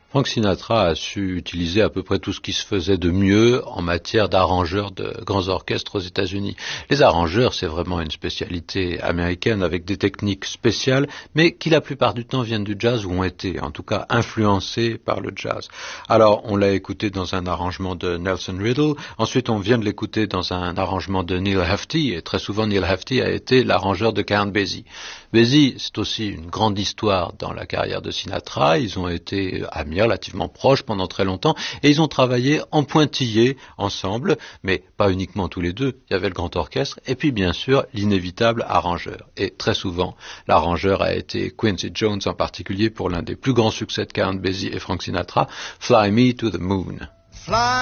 Frank Sinatra a su utiliser à peu près tout ce qui se faisait de mieux en matière d'arrangeurs de grands orchestres aux États-Unis. Les arrangeurs, c'est vraiment une spécialité américaine avec des techniques spéciales, mais qui la plupart du temps viennent du jazz ou ont été, en tout cas, influencés par le jazz. Alors, on l'a écouté dans un arrangement de Nelson Riddle, ensuite on vient de l'écouter dans un arrangement de Neal Hefti, et très souvent Neal Hefti a été l'arrangeur de Count Basie. Basie, c'est aussi une grande histoire dans la carrière de Sinatra, ils ont été amis relativement proches pendant très longtemps, et ils ont travaillé en pointillé ensemble, mais pas uniquement tous les deux, il y avait le grand orchestre, et puis bien sûr l'inévitable arrangeur. Et très souvent, l'arrangeur a été Quincy Jones en particulier pour l'un des plus grands succès de Count Basie et Frank Sinatra, Fly Me to the Moon. Fly